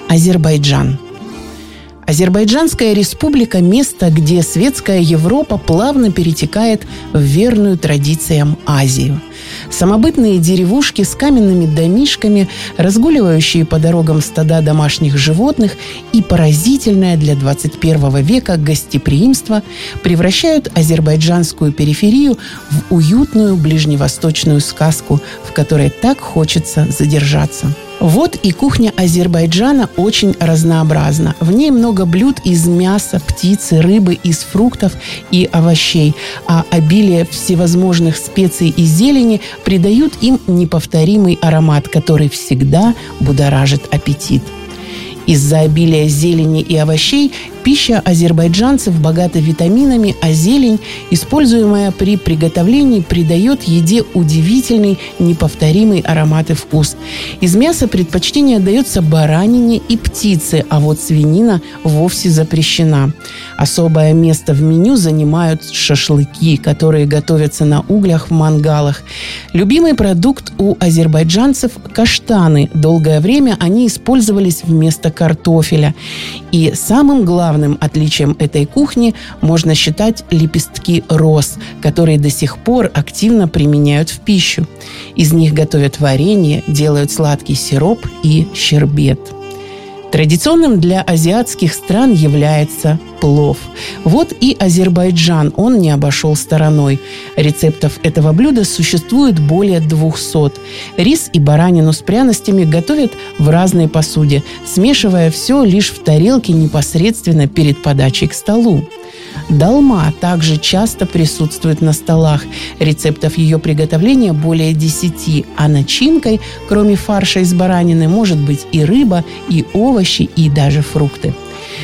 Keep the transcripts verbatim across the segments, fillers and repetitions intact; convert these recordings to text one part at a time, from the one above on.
Азербайджан. Азербайджанская республика – место, где светская Европа плавно перетекает в верную традициям Азию. Самобытные деревушки с каменными домишками, разгуливающие по дорогам стада домашних животных и поразительное для двадцать первого века гостеприимство превращают азербайджанскую периферию в уютную ближневосточную сказку, в которой так хочется задержаться. Вот и кухня Азербайджана очень разнообразна. В ней много блюд из мяса, птицы, рыбы, из фруктов и овощей, а обилие всевозможных специй и зелени придают им неповторимый аромат, который всегда будоражит аппетит. Из-за обилия зелени и овощей пища азербайджанцев богата витаминами, а зелень, используемая при приготовлении, придает еде удивительный, неповторимый аромат и вкус. Из мяса предпочтение отдается баранине и птице, а вот свинина вовсе запрещена. Особое место в меню занимают шашлыки, которые готовятся на углях в мангалах. Любимый продукт у азербайджанцев – каштаны. Долгое время они использовались вместо картофеля. И самым главным отличием этой кухни можно считать лепестки роз, которые до сих пор активно применяют в пищу. Из них готовят варенье, делают сладкий сироп и щербет. Традиционным для азиатских стран является плов. Вот и Азербайджан он не обошел стороной. Рецептов этого блюда существует более двухсот. Рис и баранину с пряностями готовят в разной посуде, смешивая все лишь в тарелке непосредственно перед подачей к столу. Долма также часто присутствует на столах. Рецептов ее приготовления более десяти, а начинкой, кроме фарша из баранины, может быть и рыба, и овощи, и даже фрукты.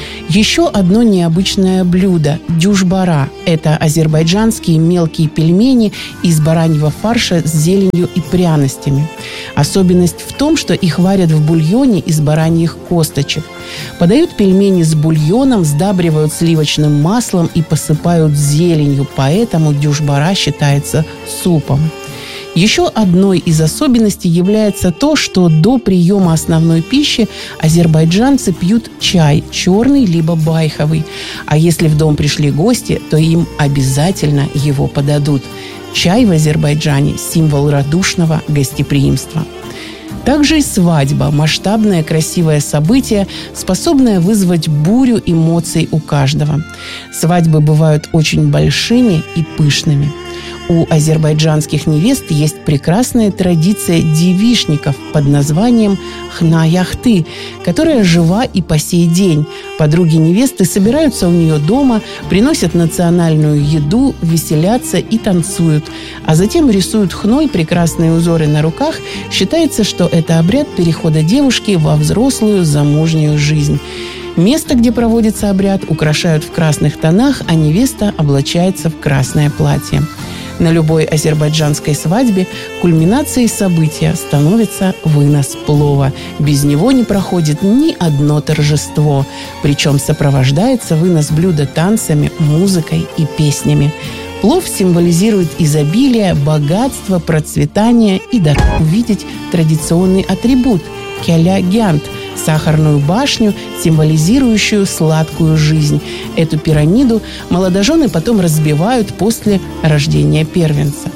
Еще одно необычное блюдо – дюшбара. Это азербайджанские мелкие пельмени из бараньего фарша с зеленью и пряностями. Особенность в том, что их варят в бульоне из бараньих косточек. Подают пельмени с бульоном, сдабривают сливочным маслом и посыпают зеленью, поэтому дюшбара считается супом. Еще одной из особенностей является то, что до приема основной пищи азербайджанцы пьют чай – черный либо байховый. А если в дом пришли гости, то им обязательно его подадут. Чай в Азербайджане – символ радушного гостеприимства. Также и свадьба – масштабное красивое событие, способное вызвать бурю эмоций у каждого. Свадьбы бывают очень большими и пышными. У азербайджанских невест есть прекрасная традиция девичников под названием хна-яхты, которая жива и по сей день. Подруги невесты собираются у нее дома, приносят национальную еду, веселятся и танцуют, а затем рисуют хной прекрасные узоры на руках. Считается, что это обряд перехода девушки во взрослую замужнюю жизнь. Место, где проводится обряд, украшают в красных тонах, а невеста облачается в красное платье. На любой азербайджанской свадьбе кульминацией события становится вынос плова. Без него не проходит ни одно торжество. Причем сопровождается вынос блюда танцами, музыкой и песнями. Плов символизирует изобилие, богатство, процветание и дар увидеть традиционный атрибут – кяля-гянт – сахарную башню, символизирующую сладкую жизнь. Эту пирамиду молодожены потом разбивают после рождения первенца.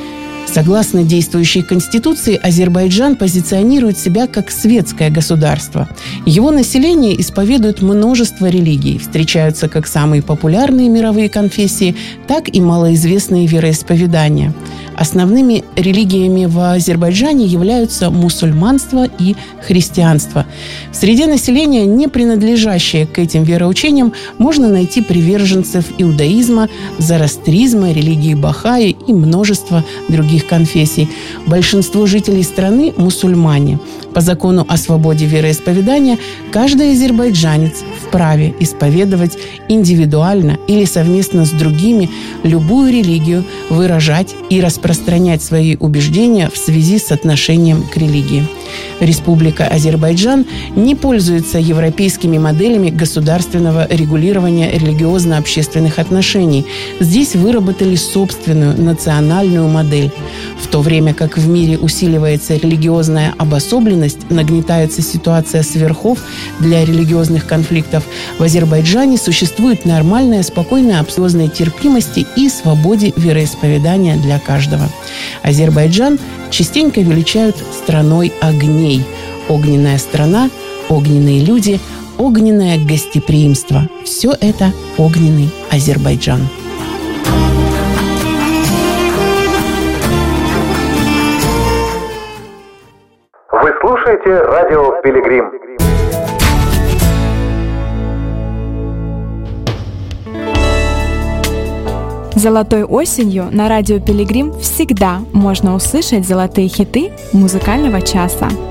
Согласно действующей Конституции, Азербайджан позиционирует себя как светское государство. Его население исповедует множество религий. Встречаются как самые популярные мировые конфессии, так и малоизвестные вероисповедания. Основными религиями в Азербайджане являются мусульманство и христианство. В среде населения, не принадлежащее к этим вероучениям, можно найти приверженцев иудаизма, зороастризма, религии Бахаи и множество других конфессий. Большинство жителей страны – мусульмане. По закону о свободе вероисповедания каждый азербайджанец вправе исповедовать индивидуально или совместно с другими любую религию, выражать и распространять свои убеждения в связи с отношением к религии. Республика Азербайджан не пользуется европейскими моделями государственного регулирования религиозно-общественных отношений. Здесь выработали собственную национальную модель. В то время как в мире усиливается религиозная обособленность, нагнетается ситуация сверхов для религиозных конфликтов, в Азербайджане существует нормальная, спокойная обсозной терпимости и свободе вероисповедания для каждого. Азербайджан частенько величают страной огней. Огненная страна, огненные люди, огненное гостеприимство. Все это огненный Азербайджан. Вы слушаете радио «Пилигрим». Золотой осенью на радио «Пилигрим» всегда можно услышать золотые хиты музыкального часа.